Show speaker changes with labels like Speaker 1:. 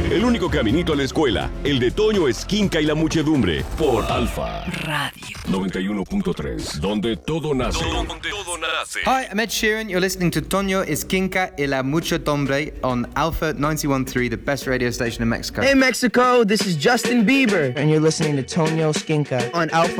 Speaker 1: El único caminito a la escuela, el de Toño Esquinca y la muchedumbre, por Alfa
Speaker 2: Radio
Speaker 1: 91.3, donde todo nace.
Speaker 3: Hi, I'm Ed Sheeran. You're listening to Toño Esquinca y la Muchedumbre on Alpha 91.3, the best radio station in Mexico.
Speaker 4: Hey Mexico, this is Justin Bieber, and you're listening to Tonio Skinka on Alpha